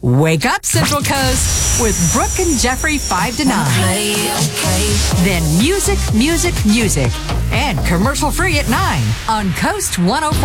Wake up, Central Coast, with Brooke and Jeffrey 5 to 9. Then music, music, music. And commercial free at 9 on Coast 104.